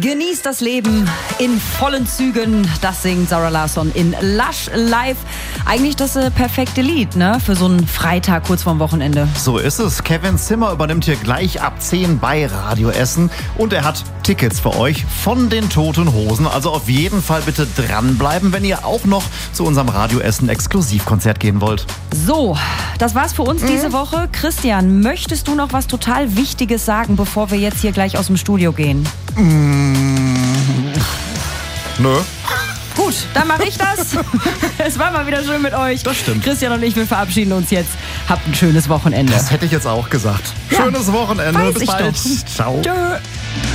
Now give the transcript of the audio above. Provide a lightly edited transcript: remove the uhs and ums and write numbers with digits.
Genießt das Leben in vollen Zügen, das singt Zara Larsson in Lush Live. Eigentlich das perfekte Lied, ne? Für so einen Freitag kurz vorm Wochenende. So ist es. Kevin Zimmer übernimmt hier gleich ab 10 bei Radio Essen. Und er hat Tickets für euch von den Toten Hosen. Also auf jeden Fall bitte dranbleiben, wenn ihr auch noch zu unserem Radio Essen Exklusivkonzert gehen wollt. So, das war's für uns diese Woche. Christian, möchtest du noch was total Wichtiges sagen, bevor wir jetzt hier gleich aus dem Studio gehen? Nö. Gut, dann mache ich das. Es war mal wieder schön mit euch. Das stimmt. Christian und ich, wir verabschieden uns jetzt. Habt ein schönes Wochenende. Das hätte ich jetzt auch gesagt. Ja. Schönes Wochenende. Weiß Bis ich bald. doch. Ciao. Tschö.